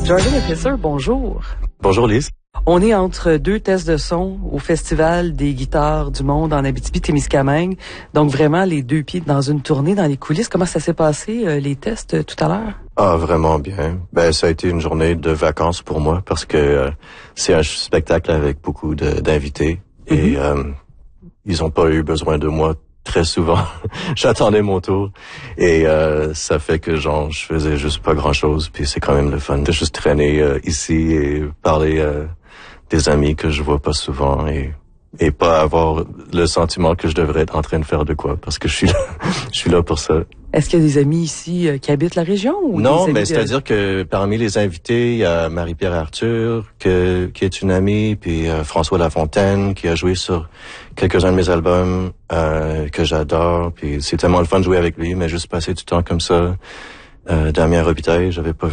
Jordan Episser, bonjour. Bonjour Lise. On est entre deux tests de son au Festival des guitares du monde en Abitibi-Témiscamingue. Donc vraiment les deux pieds dans une tournée dans les coulisses. Comment ça s'est passé, les tests tout à l'heure? Ah, vraiment bien. Ça a été une journée de vacances pour moi parce que c'est un spectacle avec beaucoup d'invités et ils ont pas eu besoin de moi très souvent. J'attendais mon tour et ça fait que je faisais juste pas grand-chose, puis c'est quand même le fun de juste traîner ici et parler des amis que je vois pas souvent et pas avoir le sentiment que je devrais être en train de faire de quoi parce que je suis là pour ça. Est-ce qu'il y a des amis ici qui habitent la région? Ou non, des amis c'est-à-dire que parmi les invités, il y a Marie-Pierre Arthur, qui est une amie, puis François Lafontaine, qui a joué sur quelques-uns de mes albums que j'adore. Puis c'est tellement le fun de jouer avec lui, mais juste passer du temps comme ça. Damien Robitaille, j'avais pas